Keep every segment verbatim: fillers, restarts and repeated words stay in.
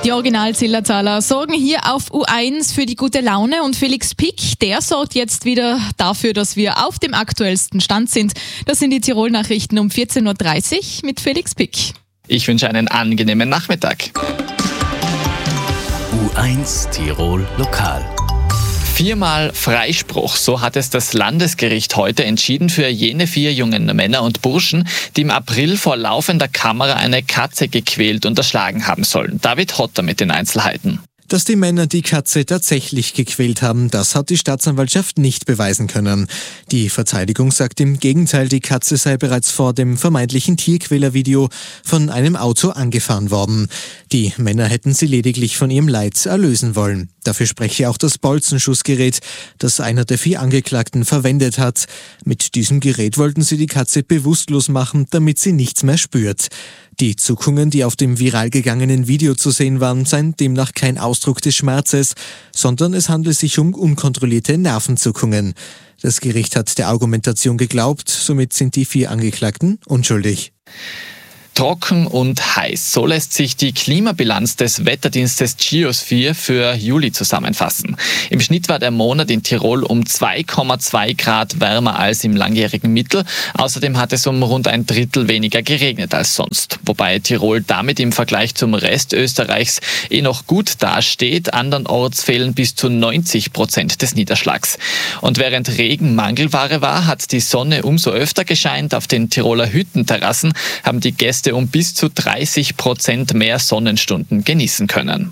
Die Original-Zillertaler sorgen hier auf U eins für die gute Laune und Felix Pick, der sorgt jetzt wieder dafür, dass wir auf dem aktuellsten Stand sind. Das sind die Tirol-Nachrichten um vierzehn Uhr dreißig mit Felix Pick. Ich wünsche einen angenehmen Nachmittag. U eins Tirol Lokal. Viermal Freispruch, so hat es das Landesgericht heute entschieden für jene vier jungen Männer und Burschen, die im April vor laufender Kamera eine Katze gequält und erschlagen haben sollen. David Hotter mit den Einzelheiten. Dass die Männer die Katze tatsächlich gequält haben, das hat die Staatsanwaltschaft nicht beweisen können. Die Verteidigung sagt im Gegenteil, die Katze sei bereits vor dem vermeintlichen Tierquälervideo von einem Auto angefahren worden. Die Männer hätten sie lediglich von ihrem Leid erlösen wollen. Dafür spreche auch das Bolzenschussgerät, das einer der vier Angeklagten verwendet hat. Mit diesem Gerät wollten sie die Katze bewusstlos machen, damit sie nichts mehr spürt. Die Zuckungen, die auf dem viral gegangenen Video zu sehen waren, seien demnach kein Ausdruck des Schmerzes, sondern es handle sich um unkontrollierte Nervenzuckungen. Das Gericht hat der Argumentation geglaubt, somit sind die vier Angeklagten unschuldig. Trocken und heiß. So lässt sich die Klimabilanz des Wetterdienstes Geosphere für Juli zusammenfassen. Im Schnitt war der Monat in Tirol um zwei Komma zwei Grad wärmer als im langjährigen Mittel. Außerdem hat es um rund ein Drittel weniger geregnet als sonst. Wobei Tirol damit im Vergleich zum Rest Österreichs eh noch gut dasteht. Andernorts fehlen bis zu neunzig Prozent des Niederschlags. Und während Regen Mangelware war, hat die Sonne umso öfter gescheint. Auf den Tiroler Hüttenterrassen haben die Gäste um bis zu dreißig Prozent mehr Sonnenstunden genießen können.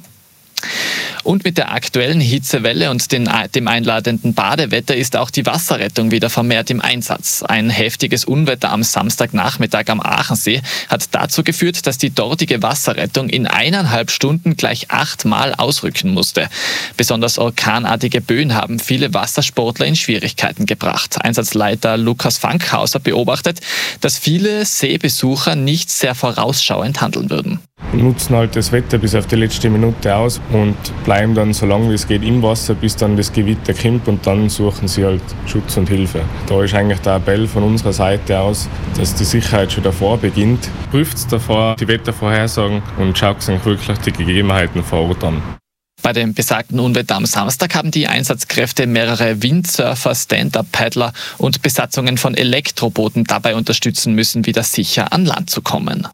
Und mit der aktuellen Hitzewelle und den, dem einladenden Badewetter ist auch die Wasserrettung wieder vermehrt im Einsatz. Ein heftiges Unwetter am Samstagnachmittag am Aachensee hat dazu geführt, dass die dortige Wasserrettung in eineinhalb Stunden gleich achtmal ausrücken musste. Besonders orkanartige Böen haben viele Wassersportler in Schwierigkeiten gebracht. Einsatzleiter Lukas Fankhauser beobachtet, dass viele Seebesucher nicht sehr vorausschauend handeln würden. Wir nutzen halt das Wetter bis auf die letzte Minute aus und bleiben dann so lange wie es geht im Wasser, bis dann das Gewitter kommt, und dann suchen sie halt Schutz und Hilfe. Da ist eigentlich der Appell von unserer Seite aus, dass die Sicherheit schon davor beginnt. Prüft davor die Wettervorhersagen und schaut sich wirklich die Gegebenheiten vor Ort an. Bei dem besagten Unwetter am Samstag haben die Einsatzkräfte mehrere Windsurfer, Stand-Up-Paddler und Besatzungen von Elektrobooten dabei unterstützen müssen, wieder sicher an Land zu kommen.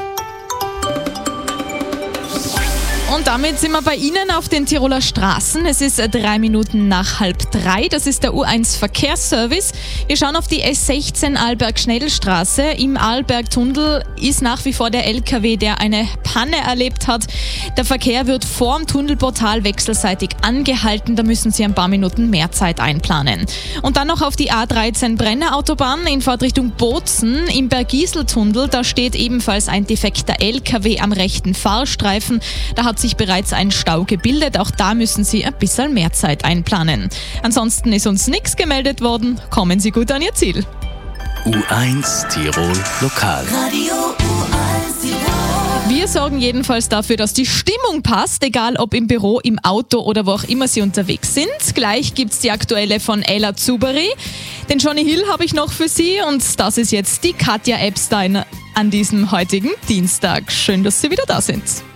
Und damit sind wir bei Ihnen auf den Tiroler Straßen. Es ist drei Minuten nach halb drei. Das ist der U eins Verkehrsservice. Wir schauen auf die S sechzehn Arlberg-Schnellstraße. Im Arlberg-Tunnel ist nach wie vor der L K W, der eine Panne erlebt hat. Der Verkehr wird vorm Tunnelportal wechselseitig angehalten. Da müssen Sie ein paar Minuten mehr Zeit einplanen. Und dann noch auf die A dreizehn Brenner-Autobahn in Fahrtrichtung Bozen. Im Bergisel-Tunnel, da steht ebenfalls ein defekter L K W am rechten Fahrstreifen. Da hat sich bereits ein Stau gebildet. Auch da müssen Sie ein bisschen mehr Zeit einplanen. Ansonsten ist uns nichts gemeldet worden. Kommen Sie gut an Ihr Ziel. U eins Tirol Lokal. Radio U eins Tirol. Wir sorgen jedenfalls dafür, dass die Stimmung passt, egal ob im Büro, im Auto oder wo auch immer Sie unterwegs sind. Gleich gibt's die aktuelle von Ella Zuberi. Den Johnny Hill habe ich noch für Sie und das ist jetzt die Katja Epstein an diesem heutigen Dienstag. Schön, dass Sie wieder da sind.